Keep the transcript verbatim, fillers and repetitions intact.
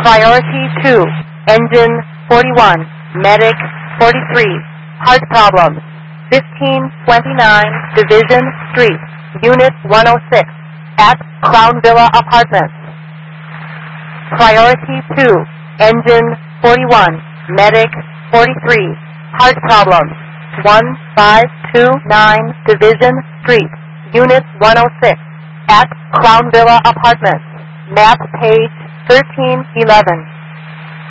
Priority two, engine forty-one, medic forty-three, heart problems, fifteen twenty-nine Division Street, Unit one oh six, at Crown Villa Apartments. Priority two, engine forty-one, medic forty-three, heart problems, one five two nine Division Street, Unit one oh six, at Crown Villa Apartments. Map page thirteen eleven.